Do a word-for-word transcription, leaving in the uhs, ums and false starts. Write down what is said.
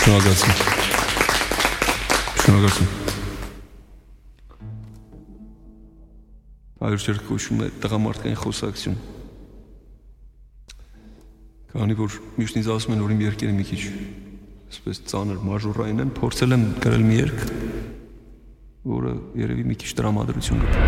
Շնորհակալություն։ Շնորհակալություն։ Այո, երգը կոչվում է տղամարդկային խոսակցություն։ Քանի որ միշտ ինձ ասում են, որ իմ երգերը մի քիչ այսպես ծանր մաժորային են, փորձել եմ գրել մի երգ, որը երևի մի քիչ տրամադրություն կտա։